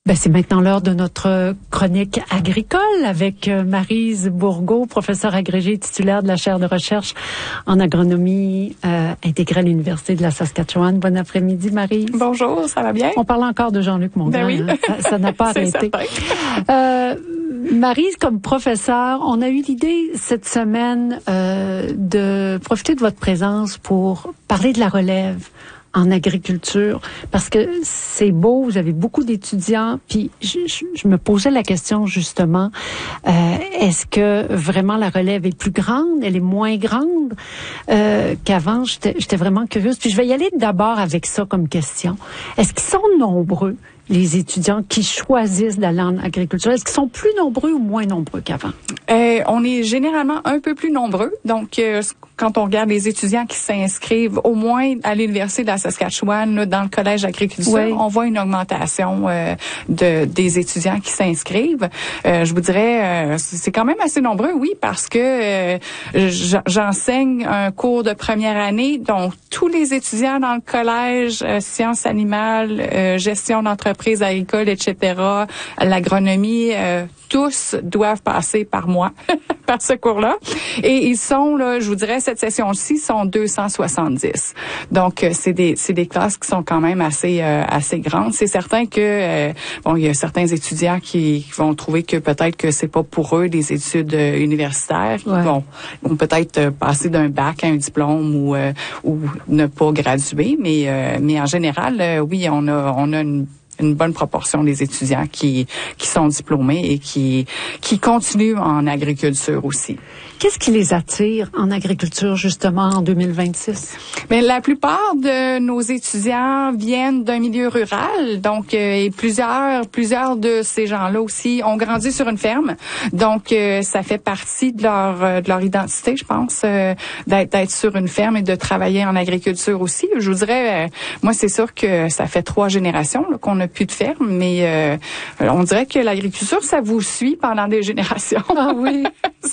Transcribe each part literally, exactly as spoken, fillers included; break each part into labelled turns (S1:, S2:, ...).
S1: Ben, c'est maintenant l'heure de notre chronique agricole avec Maryse Bourgault, professeure agrégée titulaire de la chaire de recherche en agronomie euh, intégrée à l'Université de la Saskatchewan. Bon après-midi, Maryse.
S2: Bonjour, ça va bien?
S1: On parle encore de Jean-Luc Mongrain.
S2: Ben oui.
S1: Hein? Ça, ça n'a pas arrêté. Euh, Maryse, comme professeure, on a eu l'idée cette semaine euh, de profiter de votre présence pour parler de la relève en agriculture, parce que c'est beau, vous avez beaucoup d'étudiants, puis je, je, je me posais la question justement, euh, est-ce que vraiment la relève est plus grande, elle est moins grande euh, qu'avant? J'étais, j'étais vraiment curieuse, puis je vais y aller d'abord avec ça comme question. Est-ce qu'ils sont nombreux, les étudiants qui choisissent d'aller en agriculture? Est-ce qu'ils sont plus nombreux ou moins nombreux qu'avant?
S2: Euh, on est généralement un peu plus nombreux. Donc, euh, quand on regarde les étudiants qui s'inscrivent, au moins à l'Université de la Saskatchewan, là, dans le collège d'agriculture, oui, on voit une augmentation euh, de des étudiants qui s'inscrivent. Euh, je vous dirais, euh, c'est quand même assez nombreux, oui, parce que euh, j'enseigne un cours de première année, donc tous les étudiants dans le collège, euh, sciences animales, euh, gestion d'entreprise agricole, et cetera, l'agronomie, euh, tous doivent passer par moi, par ce cours-là. Et ils sont, là, je vous dirais, cette session-ci sont deux cent soixante-dix. Donc, euh, c'est des c'est des classes qui sont quand même assez euh, assez grandes. C'est certain que, euh, bon, il y a certains étudiants qui, qui vont trouver que peut-être que c'est pas pour eux des études euh, universitaires.
S1: Ouais.
S2: Ils vont, vont peut-être euh, passer d'un bac à un diplôme ou euh, ou ne pas graduer. Mais euh, mais en général, euh, oui, on a on a une une bonne proportion des étudiants qui qui sont diplômés et qui qui continuent en agriculture aussi.
S1: Qu'est-ce qui les attire en agriculture, justement, en deux mille vingt-six?
S2: Bien, la plupart de nos étudiants viennent d'un milieu rural, donc euh, et plusieurs plusieurs de ces gens-là aussi ont grandi sur une ferme, donc euh, ça fait partie de leur de leur identité, je pense, euh, d'être, d'être sur une ferme et de travailler en agriculture aussi. Je vous dirais, euh, moi, c'est sûr que ça fait trois générations là, qu'on n'a plus de ferme, mais euh, on dirait que l'agriculture, ça vous suit pendant des générations.
S1: Ah oui.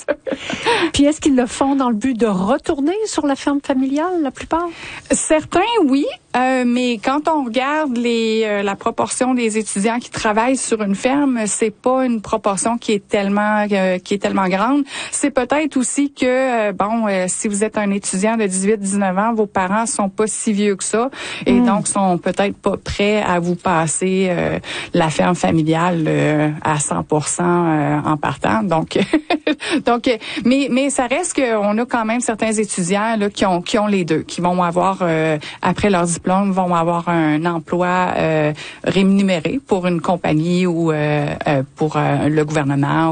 S1: Puis est-ce qu'ils le font dans le but de retourner sur la ferme familiale, la plupart?
S2: Certains, oui. Euh, mais quand on regarde les euh, la proportion des étudiants qui travaillent sur une ferme, c'est pas une proportion qui est tellement euh, qui est tellement grande. C'est peut-être aussi que euh, bon, euh, si vous êtes un étudiant de dix-huit dix-neuf ans, vos parents sont pas si vieux que ça et mm. donc sont peut-être pas prêts à vous passer euh, la ferme familiale euh, à cent pour cent euh, en partant. Donc donc mais mais ça reste qu'on a quand même certains étudiants là qui ont qui ont les deux, qui vont avoir euh, après leur diplôme vont avoir un emploi euh, rémunéré pour une compagnie ou euh, euh, pour euh, le gouvernement